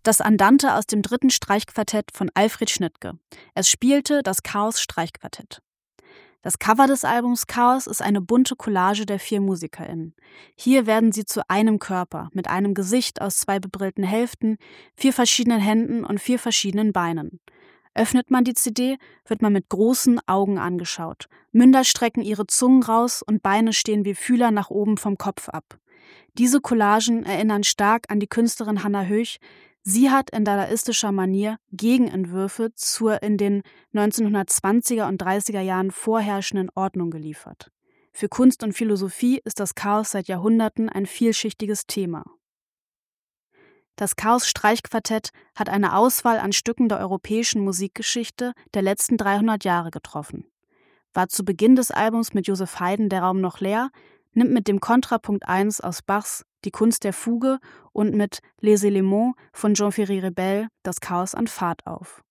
das Andante aus dem 3. Streichquartett von Alfred Schnittke. Es spielte das Chaos-Streichquartett. Das Cover des Albums Chaos ist eine bunte Collage der 4 MusikerInnen. Hier werden sie zu einem Körper, mit einem Gesicht aus 2 bebrillten Hälften, 4 verschiedenen Händen und 4 verschiedenen Beinen. Öffnet man die CD, wird man mit großen Augen angeschaut. Münder strecken ihre Zungen raus und Beine stehen wie Fühler nach oben vom Kopf ab. Diese Collagen erinnern stark an die Künstlerin Hannah Höch. Sie hat in dadaistischer Manier Gegenentwürfe zur in den 1920er und 30er Jahren vorherrschenden Ordnung geliefert. Für Kunst und Philosophie ist das Chaos seit Jahrhunderten ein vielschichtiges Thema. Das Chaos-Streichquartett hat eine Auswahl an Stücken der europäischen Musikgeschichte der letzten 300 Jahre getroffen. War zu Beginn des Albums mit Joseph Haydn der Raum noch leer, nimmt mit dem Kontrapunkt 1 aus Bachs Die Kunst der Fuge und mit Les Éléments von Jean-Ferry Rebel das Chaos an Fahrt auf.